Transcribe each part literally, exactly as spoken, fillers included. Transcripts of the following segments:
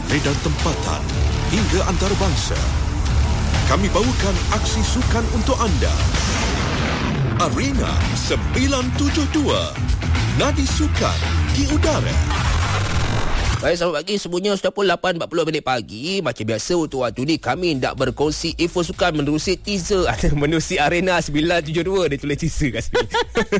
medan tempatan hingga antarabangsa. Kami bawakan aksi sukan untuk anda. Arena sembilan tujuh dua. Nadi sukan di udara. Baik, selamat pagi semuanya. Sudah pukul lapan empat puluh minit pagi. Macam biasa untuk waktu ni kami nak berkongsi info sukan menerusi teaser ada menerusi Arena sembilan tujuh dua. Dia tulis teaser kat sini.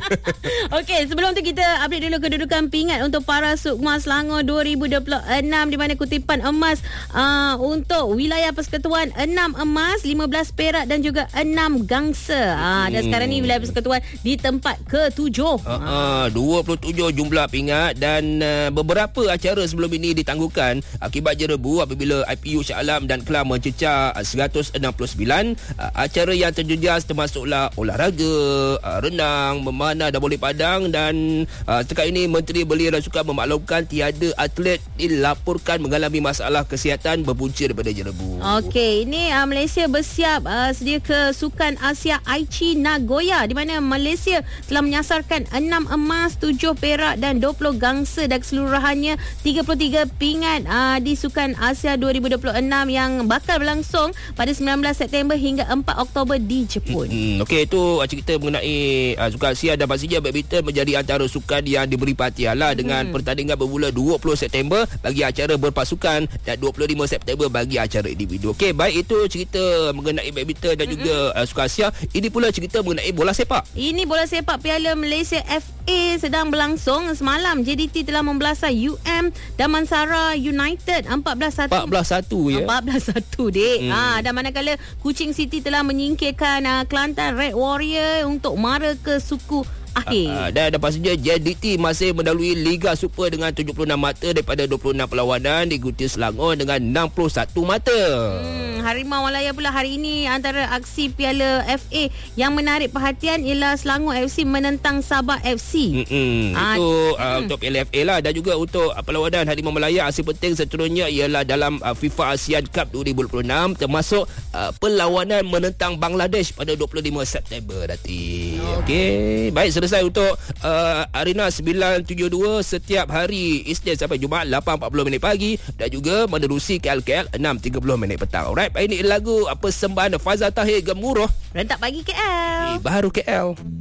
Okey, sebelum tu kita update dulu kedudukan pingat untuk para Sukma Selangor dua ribu dua puluh enam, di mana kutipan emas uh, untuk wilayah persekutuan enam emas, lima belas perak dan juga enam gangsa. Uh, dan sekarang ni wilayah persekutuan di tempat ketujuh. Uh, uh, dua puluh tujuh jumlah pingat dan uh, beberapa acara sebelum ini ditangguhkan akibat jerebu apabila I P U Shah Alam dan Kelang mencecah seratus enam puluh sembilan. Uh, acara yang terjejas termasuklah olahraga, uh, renang, memanah dan bola padang, dan uh, setakat ini Menteri Belia dan Sukan memaklumkan tiada atlet dilaporkan mengalami masalah kesihatan berpunca daripada jerebu. Okey, ini uh, Malaysia bersiap uh, sedia ke Sukan Asia Aichi Nagoya, di mana Malaysia telah menyasarkan enam emas, tujuh perak dan dua puluh gangsa, dan keseluruhannya tiga puluh tiga pingat uh, di Sukan Asia dua ribu dua puluh enam yang bakal berlangsung pada sembilan belas September hingga empat Oktober di Jepun. Hmm, Okey, itu cerita mengenai uh, Sukan Asia, dan pastinya badminton menjadi antara sukan yang diberi perhatian lah, dengan hmm. pertandingan bermula dua puluh September bagi acara berpasukan dan dua puluh lima September bagi acara individu. Okey, baik, itu cerita mengenai badminton dan hmm. juga uh, Sukan Asia. Ini pula cerita mengenai bola sepak. Ini bola sepak Piala Malaysia F A sedang berlangsung. Semalam J D T telah membelasah U M Damansara United empat belas satu. empat belas satu ya. empat belas satu dek. Hmm. Ha, dan manakala Kuching City telah menyingkirkan uh, Kelantan Red Warrior untuk mara ke suku akhir. Uh, dan, dan pastinya J D T masih mendalui Liga Super dengan tujuh puluh enam mata daripada dua puluh enam perlawanan, diikuti Selangor dengan enam puluh satu mata. Hmm, Harimau Malaya pula hari ini antara aksi Piala F A yang menarik perhatian ialah Selangor F C menentang Sabah F C. Hmm, uh, itu uh, hmm. untuk Piala F A lah, dan juga untuk uh, perlawanan Harimau Malaya. Aksi penting seterusnya ialah dalam uh, FIFA ASEAN Cup dua ribu dua puluh enam, termasuk uh, perlawanan menentang Bangladesh pada dua puluh lima September nanti. Oh. Okey, baik, selesai untuk uh, Arena sembilan tujuh dua setiap hari Isnin sampai Jumaat lapan empat puluh minit pagi, dan juga menerusi K L K L enam tiga puluh minit petang. Alright, ini lagu persembahan Faizal Tahir Gemuruh, Rentak Pagi K L. di Baharu K L.